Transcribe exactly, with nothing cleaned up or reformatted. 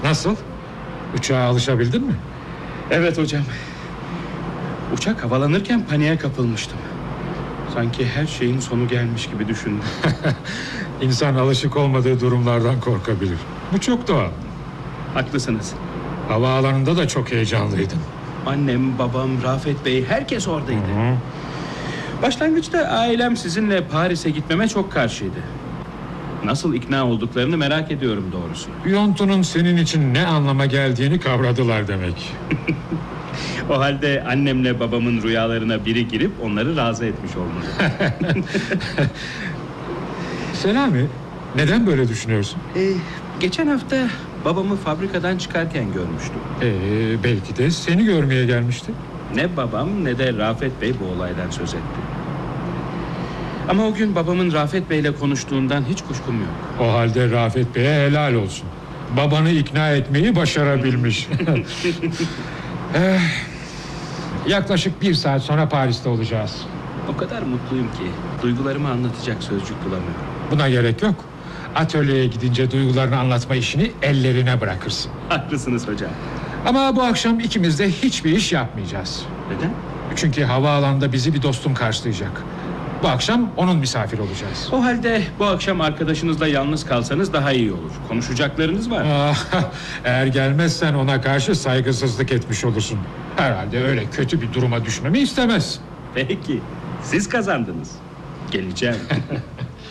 Nasıl? Uçağa alışabildin mi? Evet hocam. Uçak havalanırken paniğe kapılmıştım. Sanki her şeyin sonu gelmiş gibi düşündüm. İnsan alışık olmadığı durumlardan korkabilir. Bu çok doğal. Haklısınız. Havaalanında da çok heyecanlıydın. Annem, babam, Rafet Bey, herkes oradaydı. Hı hı. Başlangıçta ailem sizinle Paris'e gitmeme çok karşıydı. Nasıl ikna olduklarını merak ediyorum doğrusu. Yontu'nun senin için ne anlama geldiğini kavradılar demek. O halde annemle babamın rüyalarına biri girip onları razı etmiş olmalı. Selami, neden böyle düşünüyorsun? Ee, geçen hafta babamı fabrikadan çıkarken görmüştüm. Ee, belki de seni görmeye gelmişti. Ne babam ne de Rafet Bey bu olaydan söz etti. Ama o gün babamın Rafet Bey'le konuştuğundan hiç kuşkum yok. O halde Rafet Bey'e helal olsun. Babanı ikna etmeyi başarabilmiş. eh, yaklaşık bir saat sonra Paris'te olacağız. O kadar mutluyum ki duygularımı anlatacak sözcük bulamıyorum. Buna gerek yok. Atölyeye gidince duygularını anlatma işini ellerine bırakırsın. Haklısınız hocam. Ama bu akşam ikimiz de hiçbir iş yapmayacağız. Neden? Çünkü havaalanında bizi bir dostum karşılayacak. Bu akşam onun misafiri olacağız. O halde bu akşam arkadaşınızla yalnız kalsanız daha iyi olur. Konuşacaklarınız var. Ah, eğer gelmezsen ona karşı saygısızlık etmiş olursun. Herhalde öyle kötü bir duruma düşmemi istemez. Peki, siz kazandınız. Geleceğim.